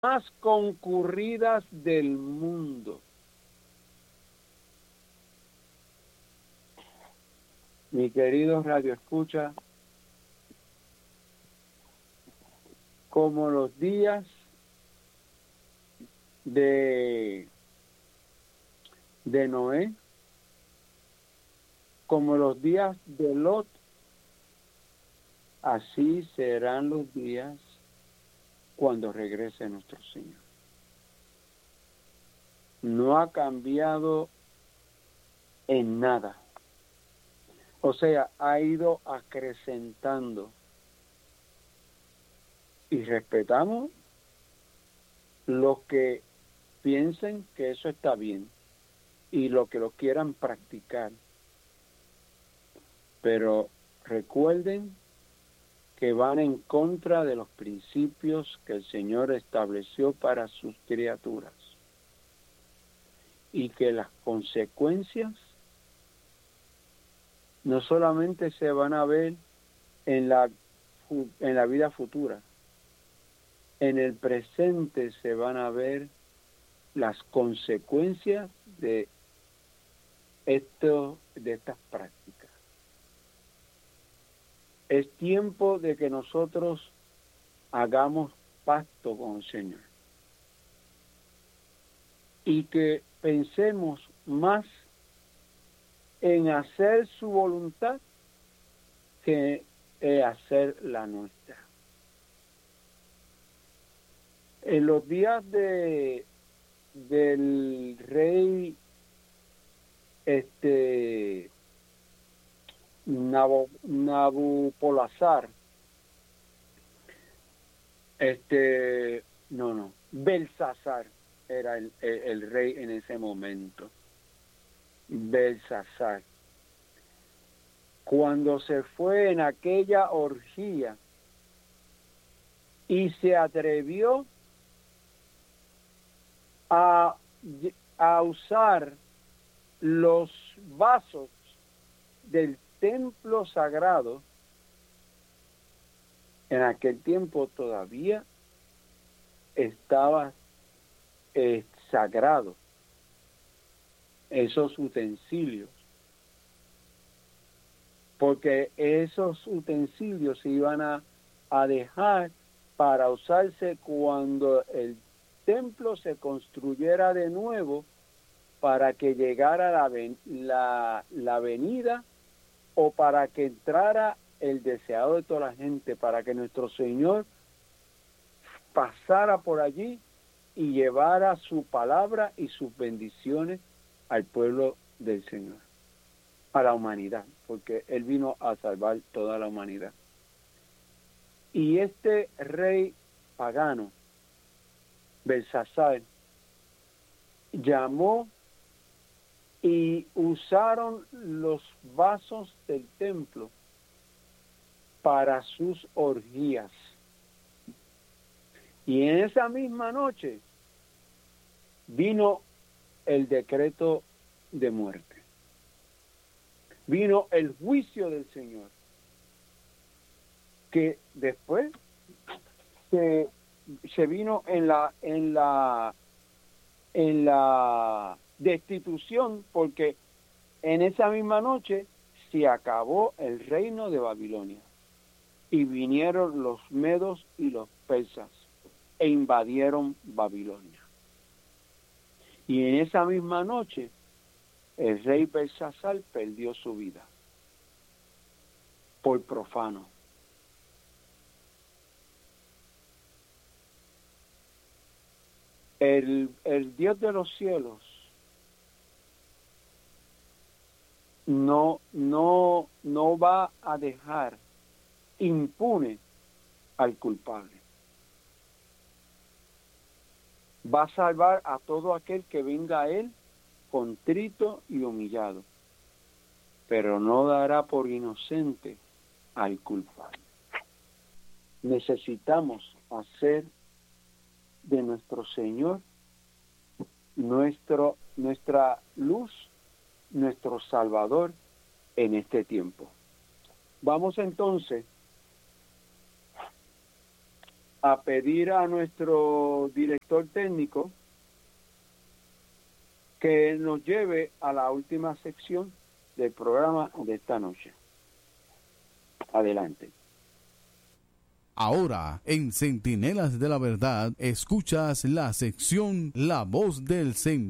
más concurridas del mundo. Mi querido Radio Escucha, como los días de Noé, como los días de Lot, así serán los días cuando regrese nuestro Señor. No ha cambiado en nada. O sea, ha ido acrecentando. Y respetamos los que piensen que eso está bien y los que lo quieran practicar. Pero recuerden que van en contra de los principios que el Señor estableció para sus criaturas y que las consecuencias no solamente se van a ver en la vida futura, en el presente se van a ver las consecuencias de estas prácticas. Es tiempo de que nosotros hagamos pacto con el Señor y que pensemos más en hacer su voluntad que hacer la nuestra. En los días del rey Nabopolassar, Belsasar era el rey en ese momento. Belsasar, cuando se fue en aquella orgía y se atrevió a usar los vasos del templo sagrado, en aquel tiempo todavía estaba sagrado esos utensilios, porque esos utensilios se iban a dejar para usarse cuando el templo se construyera de nuevo, para que llegara la venida o para que entrara el deseado de toda la gente, para que nuestro Señor pasara por allí y llevara su palabra y sus bendiciones al pueblo del Señor, a la humanidad, porque Él vino a salvar toda la humanidad. Y este rey pagano, Belsasar, llamó y usaron los vasos del templo para sus orgías. Y en esa misma noche vino el decreto de muerte. Vino el juicio del Señor, que después se vino en la destitución, porque en esa misma noche se acabó el reino de Babilonia y vinieron los medos y los persas e invadieron Babilonia. Y en esa misma noche el rey Belsasar perdió su vida por profano. El Dios de los cielos no va a dejar impune al culpable. Va a salvar a todo aquel que venga a Él contrito y humillado, pero no dará por inocente al culpable. Necesitamos hacer de nuestro Señor nuestra luz, nuestro Salvador en este tiempo. Vamos entonces a pedir a nuestro director técnico que nos lleve a la última sección del programa de esta noche. Adelante. Ahora, en Centinelas de la Verdad, escuchas la sección La Voz del Centro.